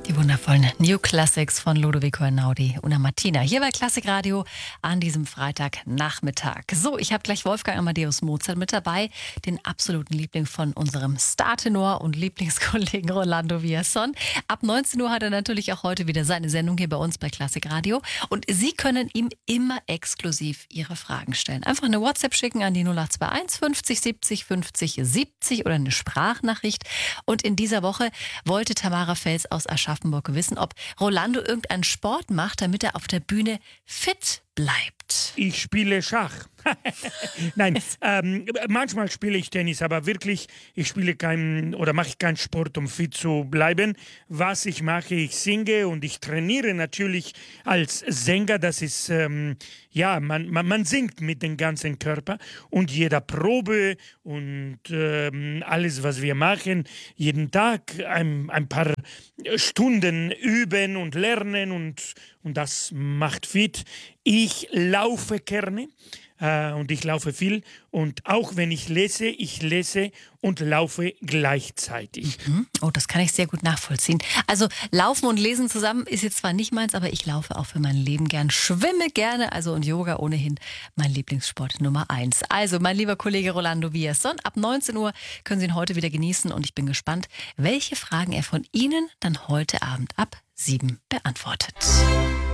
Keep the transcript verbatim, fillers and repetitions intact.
Die wundervollen New Classics von Ludovico Einaudi und Martina hier bei Klassikradio an diesem Freitagnachmittag. So, ich habe gleich Wolfgang Amadeus Mozart mit dabei, den absoluten Liebling von unserem Startenor und Lieblingskollegen Rolando Villazón. Ab neunzehn Uhr hat er natürlich auch heute wieder seine Sendung hier bei uns bei Klassikradio und Sie können ihm immer exklusiv Ihre Fragen stellen. Einfach eine WhatsApp schicken an die null acht zwei eins fünfzig siebzig fünfzig siebzig oder eine Sprachnachricht. Und in dieser Woche wollte Tamara Fels aus Aschaffenburg wissen, ob Rolando irgendeinen Sport macht, damit er auf der Bühne fit bleibt. Ich spiele Schach. Nein, ähm, manchmal spiele ich Tennis, aber wirklich, ich spiele keinen oder mache keinen Sport, um fit zu bleiben. Was ich mache, ich singe und ich trainiere natürlich als Sänger. Das ist, ähm, ja, man, man, man singt mit dem ganzen Körper und jeder Probe und ähm, alles, was wir machen, jeden Tag ein, ein paar Stunden üben und lernen und, und das macht fit. Ich laufe gerne. Uh, und ich laufe viel und auch wenn ich lese, ich lese und laufe gleichzeitig. Mhm. Oh, das kann ich sehr gut nachvollziehen. Also Laufen und Lesen zusammen ist jetzt zwar nicht meins, aber ich laufe auch für mein Leben gern, schwimme gerne, also und Yoga ohnehin mein Lieblingssport Nummer eins. Also mein lieber Kollege Rolando Villazón, ab neunzehn Uhr können Sie ihn heute wieder genießen und ich bin gespannt, welche Fragen er von Ihnen dann heute Abend ab sieben beantwortet.